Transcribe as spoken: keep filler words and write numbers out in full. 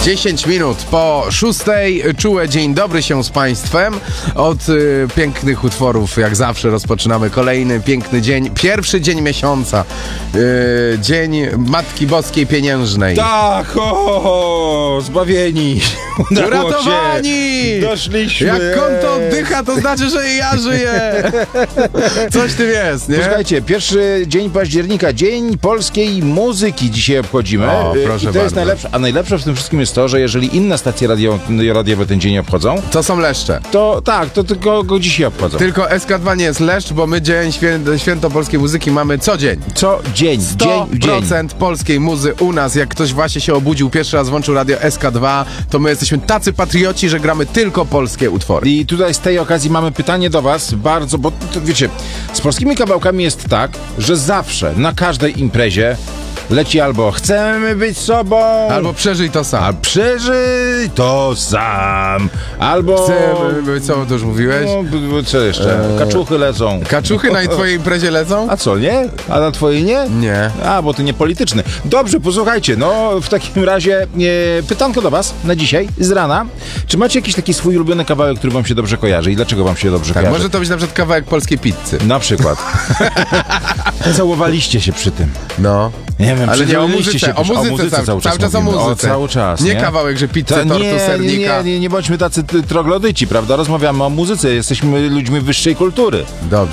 dziesięć minut po szóstej. Czułe dzień dobry się z Państwem. Od y, pięknych utworów, jak zawsze, rozpoczynamy kolejny piękny dzień. Pierwszy dzień miesiąca. Y, dzień Matki Boskiej Pieniężnej. Tak, o, zbawieni. Udało Uratowani! się. Doszliśmy. Jak konto oddycha, to znaczy, że i ja żyję. Coś w tym jest, nie? Słuchajcie, pierwszy dzień października, Dzień Polskiej Muzyki dzisiaj obchodzimy. O, proszę I to bardzo. jest najlepsze. A najlepsze w tym wszystkim jest to, że jeżeli inne stacje radio, radiowe ten dzień obchodzą, To są leszcze. to tak, to tylko go dzisiaj obchodzą. Tylko S K dwa nie jest leszcz, bo my dzień święto, święto polskiej muzyki mamy co dzień. Co dzień, dzień sto w dzień. procent polskiej muzy u nas. Jak ktoś właśnie się obudził, pierwszy raz włączył radio S K dwa, to my jesteśmy tacy patrioci, że gramy tylko polskie utwory. I tutaj z tej okazji mamy pytanie do was, bardzo, bo to, wiecie, z polskimi kawałkami jest tak, że zawsze, na każdej imprezie leci albo chcemy być sobą, Albo przeżyj to sam. a przeżyj to sam, albo... Chcemy, co to już mówiłeś? No, b- b- co jeszcze? Eee. Kaczuchy lecą. Kaczuchy na twojej imprezie lecą? A co, nie? A na twojej nie? Nie. A, bo ty nie polityczny. Dobrze, posłuchajcie, no w takim razie e, pytanko do was na dzisiaj, z rana. Czy macie jakiś taki swój ulubiony kawałek, który wam się dobrze kojarzy i dlaczego wam się dobrze Tak, kojarzy? może to być na przykład kawałek polskiej pizzy. Na przykład. Całowaliście się przy tym. No. Nie wiem, Ale nie o przytuliliście muzyce, się, o muzyce, o muzyce cały, cały czas, cały czas o mówimy. muzyce. O, cały czas, nie? nie? kawałek, że pizzę, Ta, tortu, nie, sernika. nie, nie, nie bądźmy tacy t- troglodyci, prawda? Rozmawiamy o muzyce, jesteśmy ludźmi wyższej kultury. Dobrze.